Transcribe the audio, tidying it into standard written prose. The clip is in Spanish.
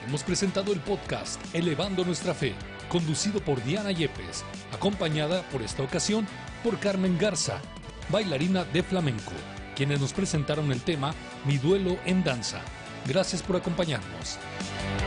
hemos presentado el podcast Elevando Nuestra Fe, conducido por Diana Yepes, acompañada por esta ocasión por Carmen Garza, bailarina de flamenco, quienes nos presentaron el tema Mi duelo en danza. Gracias por acompañarnos.